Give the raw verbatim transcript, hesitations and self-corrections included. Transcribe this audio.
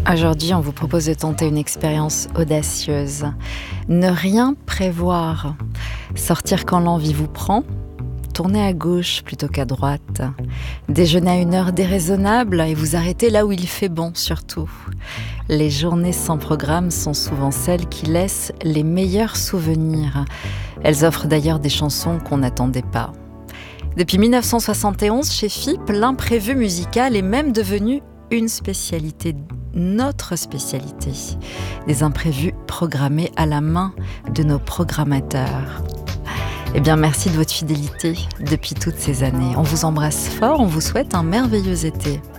Aujourd'hui, on vous propose de tenter une expérience audacieuse. Ne rien prévoir. Sortir quand l'envie vous prend. Tourner à gauche plutôt qu'à droite. Déjeuner à une heure déraisonnable et vous arrêter là où il fait bon surtout. Les journées sans programme sont souvent celles qui laissent les meilleurs souvenirs. Elles offrent d'ailleurs des chansons qu'on n'attendait pas. Depuis mille neuf cent soixante et onze, chez F I P, l'imprévu musical est même devenu une spécialité, notre spécialité. Des imprévus programmés à la main de nos programmateurs. Eh bien, merci de votre fidélité depuis toutes ces années. On vous embrasse fort, on vous souhaite un merveilleux été.